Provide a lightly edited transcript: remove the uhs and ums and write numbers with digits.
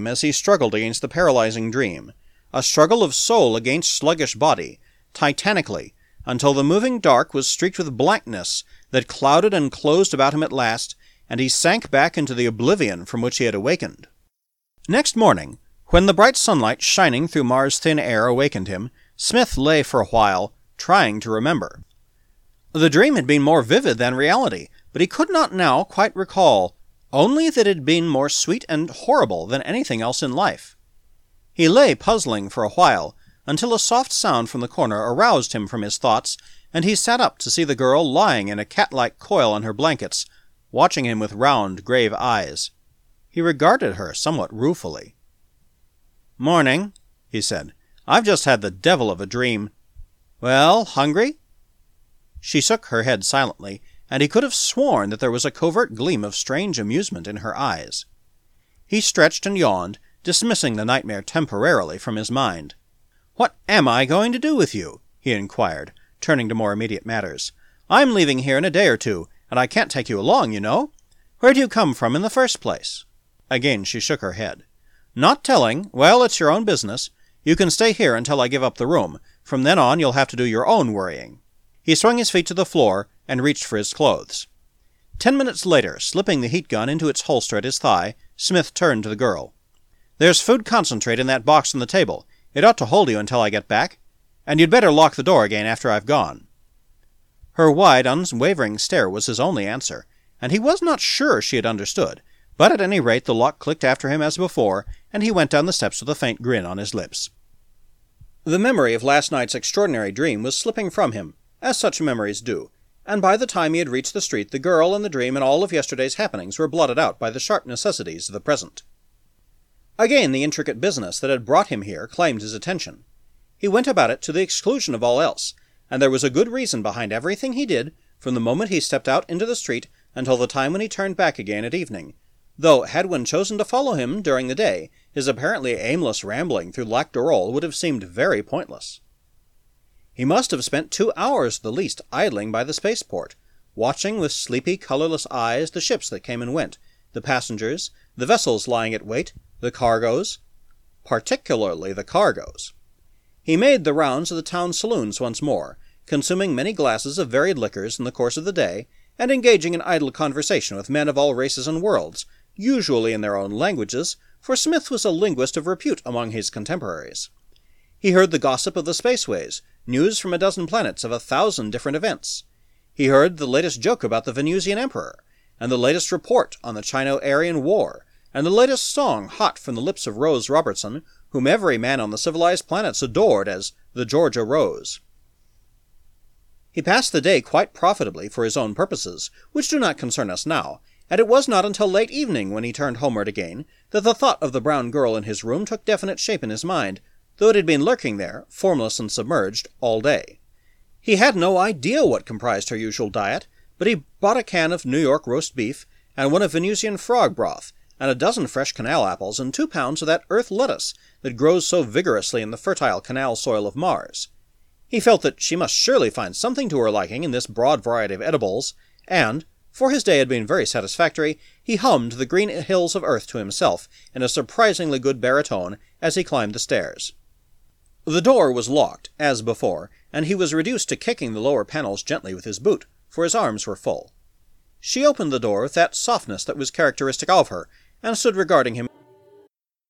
him as he struggled against the paralyzing dream, a struggle of soul against sluggish body, titanically, until the moving dark was streaked with blackness that clouded and closed about him at last, and he sank back into the oblivion from which he had awakened. Next morning, when the bright sunlight shining through Mars' thin air awakened him, Smith lay for a while, trying to remember. The dream had been more vivid than reality, but he could not now quite recall, only that it had been more sweet and horrible than anything else in life. He lay puzzling for a while, until a soft sound from the corner aroused him from his thoughts, and he sat up to see the girl lying in a cat-like coil on her blankets, watching him with round, grave eyes. He regarded her somewhat ruefully. "Morning," he said. "I've just had the devil of a dream. Well, hungry?" She shook her head silently, and he could have sworn that there was a covert gleam of strange amusement in her eyes. He stretched and yawned, dismissing the nightmare temporarily from his mind. "What am I going to do with you?" he inquired, turning to more immediate matters. "I'm leaving here in a day or two, and I can't take you along, you know. Where do you come from in the first place?" Again she shook her head. "Not telling? Well, it's your own business. You can stay here until I give up the room. From then on you'll have to do your own worrying." He swung his feet to the floor and reached for his clothes. 10 minutes later, slipping the heat gun into its holster at his thigh, Smith turned to the girl. "There's food concentrate in that box on the table. It ought to hold you until I get back. And you'd better lock the door again after I've gone." Her wide, unwavering stare was his only answer, and he was not sure she had understood, but at any rate the lock clicked after him as before, and he went down the steps with a faint grin on his lips. The memory of last night's extraordinary dream was slipping from him, as such memories do, and by the time he had reached the street, the girl and the dream and all of yesterday's happenings were blotted out by the sharp necessities of the present. Again the intricate business that had brought him here claimed his attention. He went about it to the exclusion of all else, and there was a good reason behind everything he did, from the moment he stepped out into the street until the time when he turned back again at evening, though had one chosen to follow him during the day, his apparently aimless rambling through Lac d'Orole would have seemed very pointless. He must have spent 2 hours at the least idling by the spaceport, watching with sleepy, colorless eyes the ships that came and went, the passengers, the vessels lying at wait, the cargoes, particularly the cargoes. He made the rounds of the town saloons once more, consuming many glasses of varied liquors in the course of the day, and engaging in idle conversation with men of all races and worlds, usually in their own languages, for Smith was a linguist of repute among his contemporaries. He heard the gossip of the spaceways, news from a dozen planets of 1,000 different events. He heard the latest joke about the Venusian Emperor, and the latest report on the Chino-Aryan War, and the latest song hot from the lips of Rose Robertson, whom every man on the civilized planets adored as the Georgia Rose. He passed the day quite profitably for his own purposes, which do not concern us now, and it was not until late evening when he turned homeward again that the thought of the brown girl in his room took definite shape in his mind, though it had been lurking there, formless and submerged, all day. He had no idea what comprised her usual diet, but he bought a can of New York roast beef, and one of Venusian frog broth, and a dozen fresh canal apples, and 2 pounds of that earth lettuce that grows so vigorously in the fertile canal soil of Mars. He felt that she must surely find something to her liking in this broad variety of edibles, and, for his day had been very satisfactory, he hummed the green hills of earth to himself in a surprisingly good baritone as he climbed the stairs. The door was locked, as before, and he was reduced to kicking the lower panels gently with his boot, for his arms were full. She opened the door with that softness that was characteristic of her, and stood regarding him